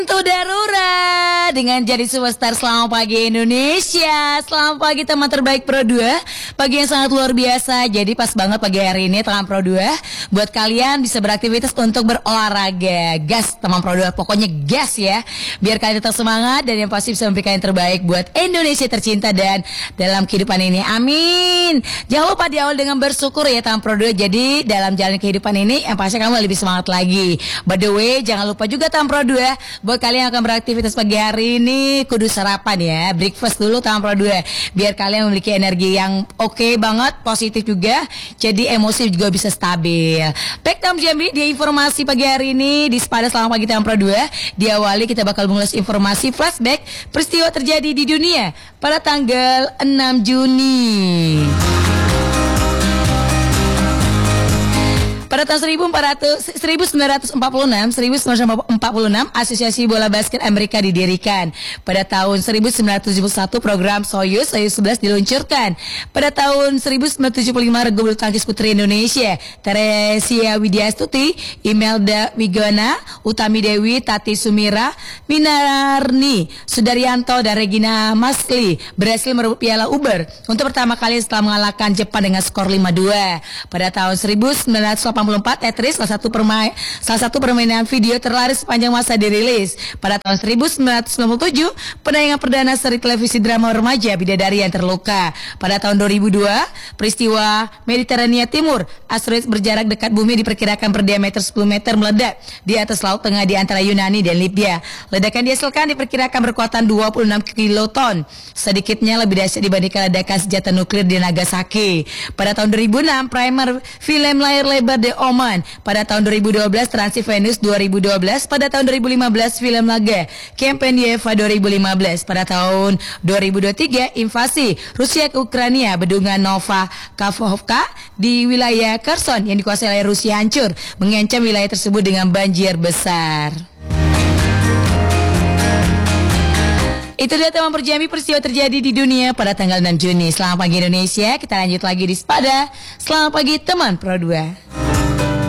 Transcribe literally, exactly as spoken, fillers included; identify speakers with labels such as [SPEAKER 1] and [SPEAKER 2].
[SPEAKER 1] Tentu darurat dengan jadi superstar. Selamat pagi Indonesia. Selamat pagi teman terbaik Pro dua. Pagi yang sangat luar biasa. Jadi pas banget pagi hari ini teman Pro dua. Buat kalian bisa beraktivitas untuk berolahraga. Gas teman Pro dua. Pokoknya gas ya. Biar kalian tetap semangat dan yang pasti bisa memberikan yang terbaik buat Indonesia tercinta dan dalam kehidupan ini. Amin. Jangan lupa diawali dengan bersyukur ya teman Pro dua. Jadi dalam jalan kehidupan ini yang pasti kamu lebih semangat lagi. By the way, jangan lupa juga teman Pro dua. Buat kalian yang akan beraktivitas pagi hari ini, kudu sarapan ya, breakfast dulu tangan Pro dua. Biar kalian memiliki energi yang oke okay banget, positif juga. Jadi emosi juga bisa stabil. Baik Tam Jambi, di informasi pagi hari ini di Sepada Selamat Pagi Tangan Pro dua. Diawali kita bakal mengulas informasi flashback peristiwa terjadi di dunia pada tanggal enam Juni. Pada tahun seribu sembilan ratus empat puluh enam, seribu sembilan ratus empat puluh enam Asosiasi Bola Basket Amerika didirikan. Pada tahun seribu sembilan ratus tujuh puluh satu program Soyuz Soyuz sebelas diluncurkan. Pada tahun seribu sembilan ratus tujuh puluh lima Regu Bulu Tangkis Putri Indonesia Teresia Widyastuti, Imelda Wigona, Utami Dewi, Tati Sumira, Minarni Sudaryanto dan Regina Masli berhasil merebut piala Uber untuk pertama kali setelah mengalahkan Jepang dengan skor lima dua. Pada tahun seribu sembilan ratus delapan puluh empat Tetris salah satu permain, salah satu permainan video terlaris sepanjang masa dirilis. Pada tahun seribu sembilan ratus sembilan puluh tujuh penayangan perdana seri televisi drama remaja Bidadari yang Terluka. Pada tahun dua ribu dua peristiwa Mediterania Timur, asteroid berjarak dekat bumi diperkirakan berdiameter sepuluh meter meledak di atas laut tengah di antara Yunani dan Libya. Ledakan dihasilkan diperkirakan berkekuatan dua puluh enam kiloton, sedikitnya lebih dahsyat dibandingkan ledakan senjata nuklir di Nagasaki. Pada tahun dua ribu enam primer film layar lebar The Omen. Pada tahun dua ribu dua belas Transit Venus dua ribu dua belas. Pada tahun dua ribu lima belas film laga Campaign Eva dua ribu lima belas. Pada tahun dua ribu dua puluh tiga invasi Rusia ke Ukraina, bendungan Nova Kakhovka di wilayah Kherson yang dikuasai oleh Rusia hancur, mengancam wilayah tersebut dengan banjir besar. Itu dia teman Perjami peristiwa terjadi di dunia pada tanggal enam Juni. Selamat pagi Indonesia. Kita lanjut lagi di Sepada. Selamat pagi teman Pro dua.